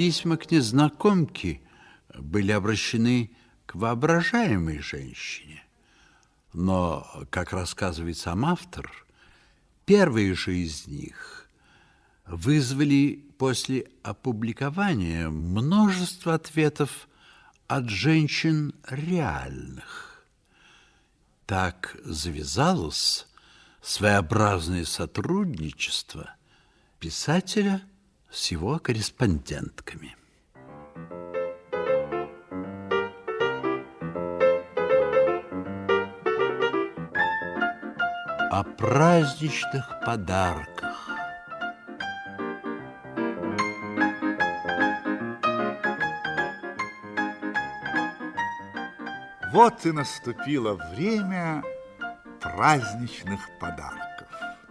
Письма к незнакомке были обращены к воображаемой женщине. Но, как рассказывает сам автор, первые же из них вызвали после опубликования множество ответов от женщин реальных. Так завязалось своеобразное сотрудничество писателя с его корреспондентками. О праздничных подарках. Вот и наступило время праздничных подарков.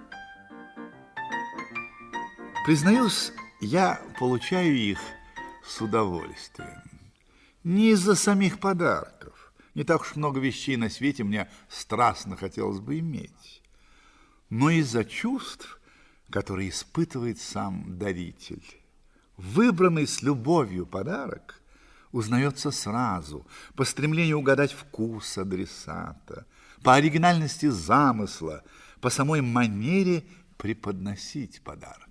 Признаюсь, я получаю их с удовольствием. Не из-за самих подарков. Не так уж много вещей на свете мне страстно хотелось бы иметь. Но из-за чувств, которые испытывает сам даритель. Выбранный с любовью подарок узнается сразу, по стремлению угадать вкус адресата, по оригинальности замысла, по самой манере преподносить подарок.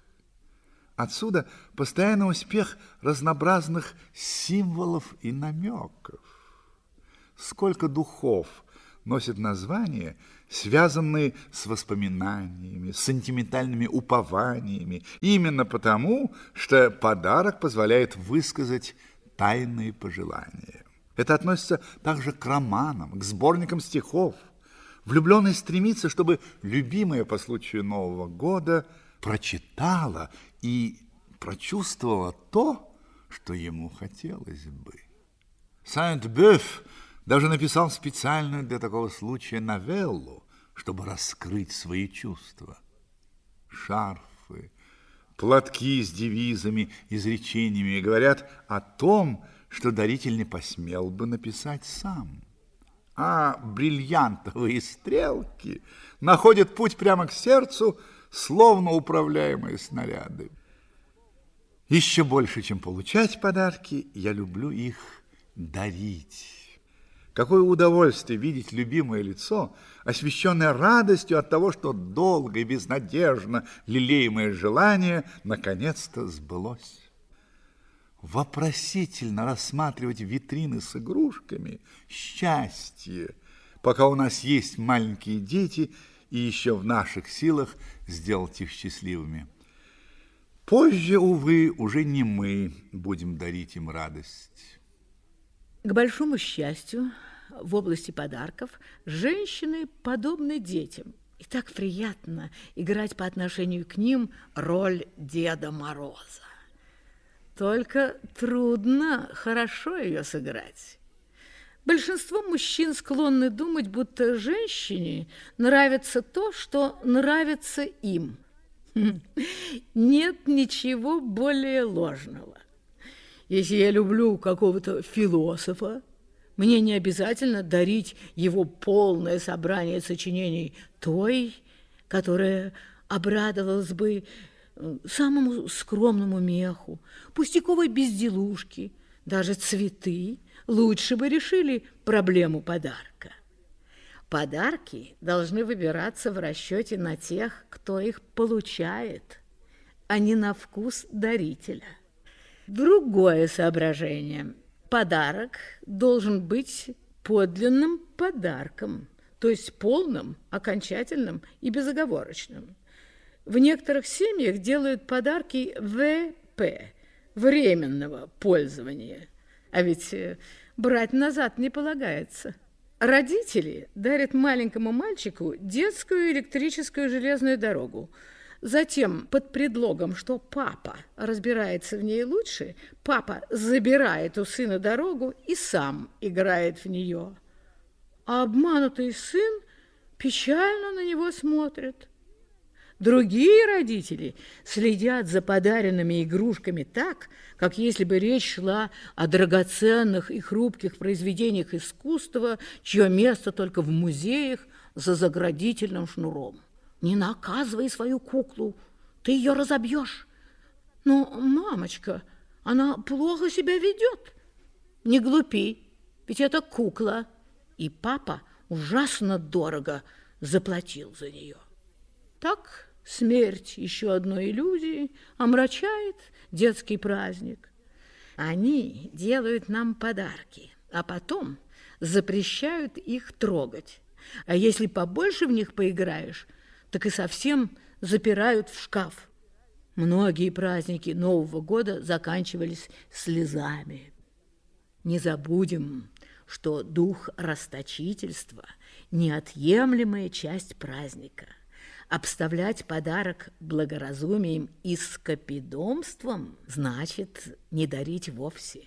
Отсюда постоянный успех разнообразных символов и намеков. Сколько духов носит названия, связанные с воспоминаниями, с сентиментальными упованиями, именно потому, что подарок позволяет высказать тайные пожелания. Это относится также к романам, к сборникам стихов. Влюбленный стремится, чтобы любимая по случаю Нового года прочитала и прочувствовала то, что ему хотелось бы. Сент-Бёв даже написал специально для такого случая новеллу, чтобы раскрыть свои чувства. Шарфы, платки с девизами, изречениями говорят о том, что даритель не посмел бы написать сам. А бриллиантовые стрелки находят путь прямо к сердцу, словно управляемые снаряды. Еще больше, чем получать подарки, я люблю их дарить. Какое удовольствие видеть любимое лицо, освещенное радостью от того, что долго и безнадежно лелеемое желание наконец-то сбылось. Вопросительно рассматривать витрины с игрушками – счастье, пока у нас есть маленькие дети, и еще в наших силах сделать их счастливыми. Позже, увы, уже не мы будем дарить им радость. К большому счастью, в области подарков женщины подобны детям. И так приятно играть по отношению к ним роль Деда Мороза. Только трудно хорошо ее сыграть. Большинство мужчин склонны думать, будто женщине нравится то, что нравится им. Нет ничего более ложного. Если я люблю какого-то философа, мне не обязательно дарить его полное собрание сочинений той, которая обрадовалась бы самому скромному меху, пустяковой безделушке, даже цветы лучше бы решили проблему подарка. Подарки должны выбираться в расчете на тех, кто их получает, а не на вкус дарителя. Другое соображение. Подарок должен быть подлинным подарком, то есть полным, окончательным и безоговорочным. В некоторых семьях делают подарки ВП, временного пользования, а ведь брать назад не полагается. Родители дарят маленькому мальчику детскую электрическую железную дорогу. Затем, под предлогом, что папа разбирается в ней лучше, папа забирает у сына дорогу и сам играет в нее. А обманутый сын печально на него смотрит. Другие родители следят за подаренными игрушками так, как если бы речь шла о драгоценных и хрупких произведениях искусства, чье место только в музеях за заградительным шнуром. Не наказывай свою куклу, ты ее разобьешь. Ну, мамочка, она плохо себя ведет. Не глупи, ведь это кукла, и папа ужасно дорого заплатил за нее. Так смерть еще одной иллюзии омрачает детский праздник. Они делают нам подарки, а потом запрещают их трогать. А если побольше в них поиграешь, так и совсем запирают в шкаф. Многие праздники Нового года заканчивались слезами. Не забудем, что дух расточительства – неотъемлемая часть праздника. Обставлять подарок благоразумием и скопидомством значит не дарить вовсе.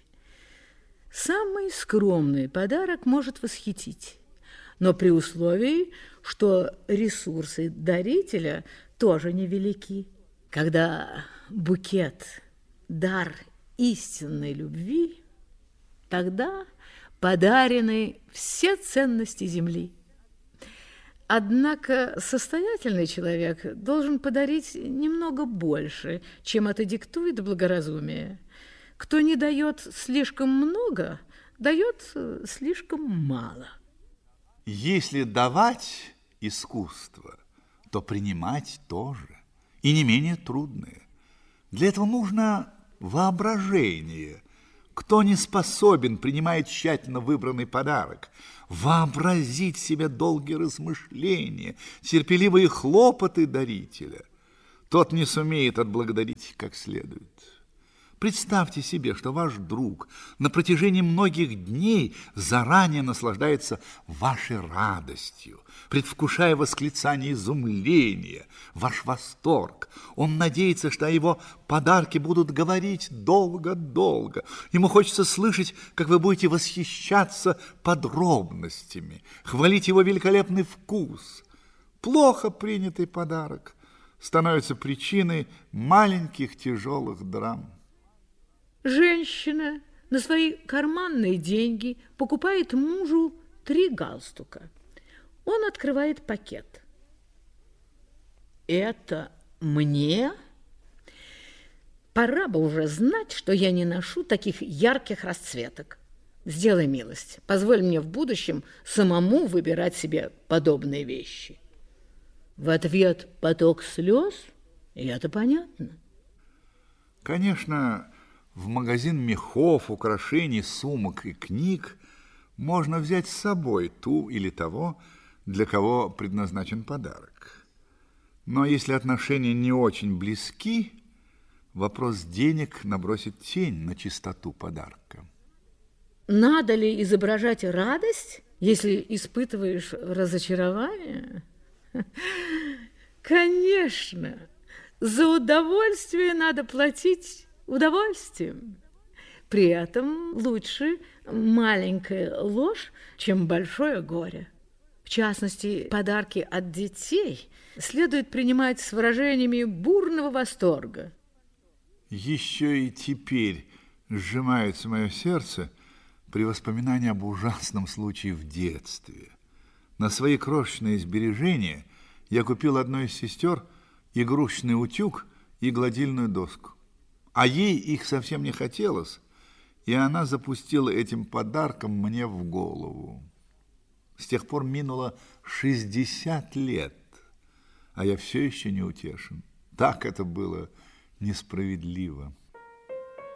Самый скромный подарок может восхитить, но при условии, что ресурсы дарителя тоже невелики. Когда букет – дар истинной любви, тогда подарены все ценности земли. Однако состоятельный человек должен подарить немного больше, чем это диктует благоразумие. Кто не дает слишком много, дает слишком мало. Если давать искусство, то принимать тоже, и не менее трудное. Для этого нужно воображение. Кто не способен, принимая тщательно выбранный подарок, вообразить себе долгие размышления, терпеливые хлопоты дарителя, тот не сумеет отблагодарить как следует. Представьте себе, что ваш друг на протяжении многих дней заранее наслаждается вашей радостью, предвкушая восклицание изумления, ваш восторг. Он надеется, что о его подарке будут говорить долго-долго. Ему хочется слышать, как вы будете восхищаться подробностями, хвалить его великолепный вкус. Плохо принятый подарок становится причиной маленьких тяжелых драм. Женщина на свои карманные деньги покупает мужу 3 галстука. Он открывает пакет. Это мне? Пора бы уже знать, что я не ношу таких ярких расцветок. Сделай милость, позволь мне в будущем самому выбирать себе подобные вещи. В ответ поток слез, и это понятно. Конечно, в магазин мехов, украшений, сумок и книг можно взять с собой ту или того, для кого предназначен подарок. Но если отношения не очень близки, вопрос денег набросит тень на чистоту подарка. Надо ли изображать радость, если испытываешь разочарование? Конечно, за удовольствие надо платить удовольствием. При этом лучше маленькая ложь, чем большое горе. В частности, подарки от детей следует принимать с выражениями бурного восторга. Еще и теперь сжимается мое сердце при воспоминании об ужасном случае в детстве. На свои крошечные сбережения я купил одной из сестер игрушечный утюг и гладильную доску. А ей их совсем не хотелось, и она запустила этим подарком мне в голову. С тех пор минуло 60 лет, а я все еще не утешен. Так это было несправедливо.